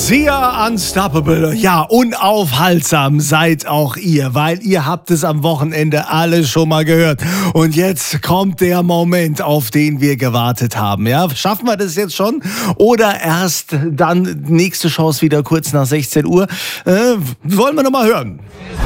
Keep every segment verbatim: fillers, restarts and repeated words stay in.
Sia Unstoppable. Ja, unaufhaltsam seid auch ihr, weil ihr habt es am Wochenende alle schon mal gehört. Und jetzt kommt der Moment, auf den wir gewartet haben. Ja, schaffen wir das jetzt schon? Oder erst dann nächste Chance wieder kurz nach sechzehn Uhr? Äh, wollen wir noch mal hören.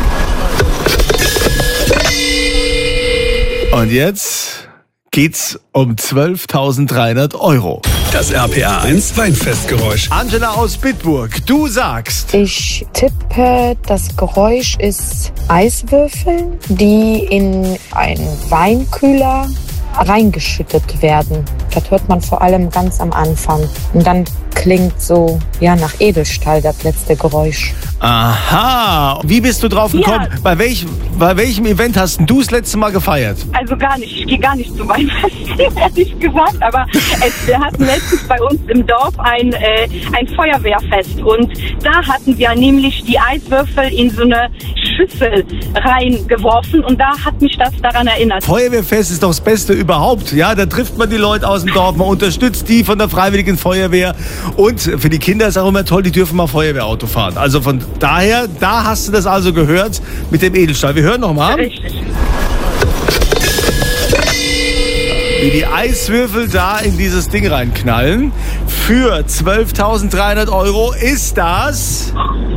Und jetzt geht's um zwölftausenddreihundert Euro. Das R P R eins Weinfestgeräusch. Angela aus Bitburg, du sagst. Ich tippe, das Geräusch ist Eiswürfel, die in einen Weinkühler reingeschüttet werden. Das hört man vor allem ganz am Anfang. Und dann klingt so, ja, nach Edelstahl das letzte Geräusch. Aha. Wie bist du drauf gekommen? Ja. Bei, welchem, bei welchem Event hast du das letzte Mal gefeiert? Also gar nicht. Ich gehe gar nicht zu Weinfesten, ehrlich gesagt. Aber es, wir hatten letztens bei uns im Dorf ein, äh, ein Feuerwehrfest. Und da hatten wir nämlich die Eiswürfel in so eine Schüssel reingeworfen. Und da hat mich das daran erinnert. Feuerwehrfest ist doch das Beste überhaupt. Ja, da trifft man die Leute aus dem Dorf, man unterstützt die von der Freiwilligen Feuerwehr. Und für die Kinder ist auch immer toll, die dürfen mal Feuerwehrauto fahren. Also von daher, da hast du das also gehört mit dem Edelstahl. Wir hören noch mal. Richtig. Wie die Eiswürfel da in dieses Ding reinknallen. Für zwölftausenddreihundert Euro ist das...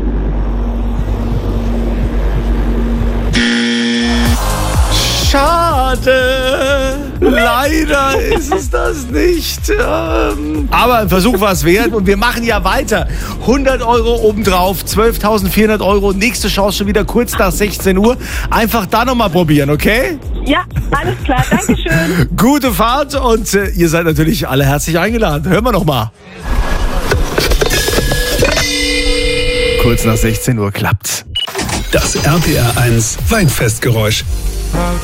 Schade. Leider ist es das nicht. Ähm, aber ein Versuch war es wert und wir machen ja weiter. hundert Euro obendrauf, zwölftausendvierhundert Euro. Nächste Chance schon wieder kurz nach sechzehn Uhr. Einfach da nochmal probieren, okay? Ja, alles klar. Dankeschön. Gute Fahrt und äh, ihr seid natürlich alle herzlich eingeladen. Hören wir noch mal. Kurz nach sechzehn Uhr klappt's. Das R P R eins Weinfestgeräusch.